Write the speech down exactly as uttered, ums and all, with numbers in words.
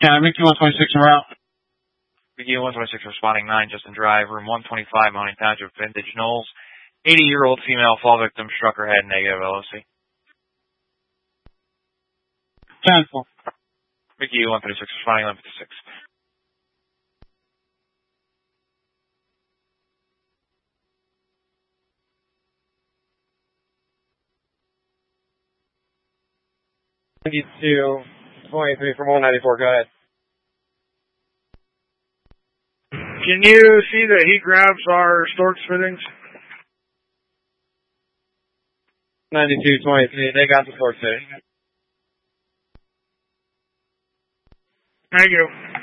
Yeah, Mickey one twenty-six en route. Mickey one twenty-six responding nine, Justin Drive, room one twenty-five, Mounting Township, Vintage Knolls. eighty-year-old female fall victim, struck her head, negative L O C. ten four. Mickey one thirty-six responding eleven fifty-six. ninety-two twenty-three from one ninety-four, go ahead. Can you see that he grabs our Storks fittings? ninety-two twenty-three, they got the Storks fitting. Thank you.